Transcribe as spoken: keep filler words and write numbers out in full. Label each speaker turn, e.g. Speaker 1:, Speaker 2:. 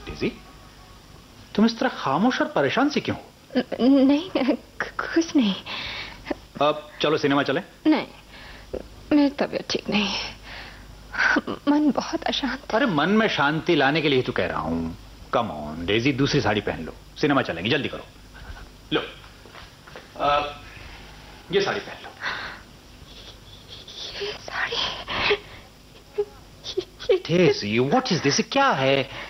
Speaker 1: Daisy, तुम इस तरह खामोश और परेशान सी क्यों?
Speaker 2: नहीं, कुछ नहीं।
Speaker 1: अब चलो सिनेमा चलें?
Speaker 2: नहीं, मेरी तबीयत ठीक नहीं, मन बहुत अशांत।
Speaker 1: अरे मन में शांति लाने के लिए तो कह रहा हूं। कम ऑन डेज़ी, दूसरी साड़ी पहन लो, सिनेमा चलेंगे, जल्दी करो। लो, आ, ये साड़ी पहन लो।
Speaker 2: ये sari?
Speaker 1: Daisy, what is this? क्या है?